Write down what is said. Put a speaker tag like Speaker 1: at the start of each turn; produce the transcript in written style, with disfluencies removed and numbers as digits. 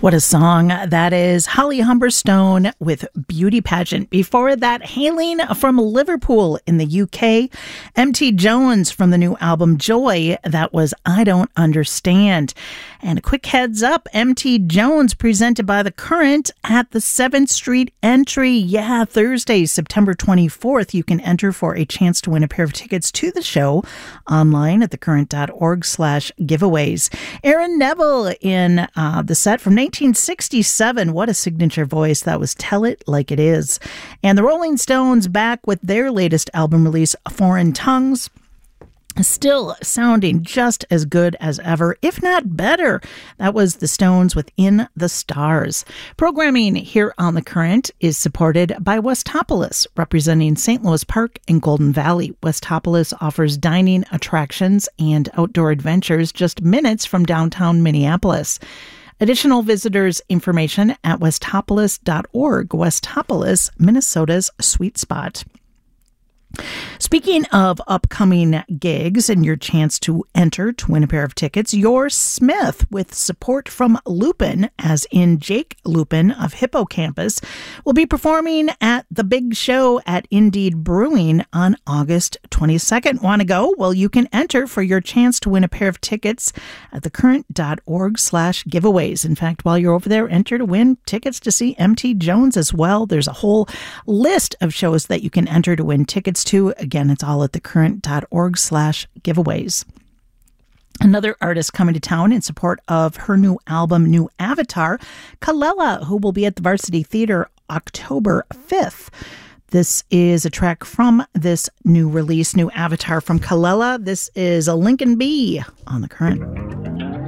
Speaker 1: What a song that is. Holly Humberstone with Beauty Pageant. Before that, hailing from Liverpool in the UK, M.T. Jones from the new album Joy. That was I Don't Understand. And a quick heads up, M.T. Jones presented by The Current at the 7th Street Entry. Yeah, Thursday, September 24th. You can enter for a chance to win a pair of tickets to the show online at thecurrent.org/giveaways. Aaron Neville in the set from 1967. What a signature voice. That was Tell It Like It Is. And the Rolling Stones back with their latest album release, Foreign Tongues. Still sounding just as good as ever, if not better. That was the Stones with In the Stars. Programming here on The Current is supported by Westopolis, representing St. Louis Park and Golden Valley. Westopolis offers dining, attractions, and outdoor adventures just minutes from downtown Minneapolis. Additional visitors information at westopolis.org. Westopolis, Minnesota's sweet spot. Speaking of upcoming gigs and your chance to enter to win a pair of tickets, Your Smith, with support from Lupin, as in Jake Lupin of Hippocampus, will be performing at The Big Show at Indeed Brewing on August 22nd. Want to go? Well, you can enter for your chance to win a pair of tickets at thecurrent.org/giveaways. In fact, while you're over there, enter to win tickets to see M.T. Jones as well. There's a whole list of shows that you can enter to win tickets to. Again, it's all at thecurrent.org/giveaways. Another artist coming to town in support of her new album, New Avatar, Kelela, who will be at the Varsity Theater October 5th. This is a track from this new release, New Avatar from Kelela. This is a Lincoln Bee on The Current.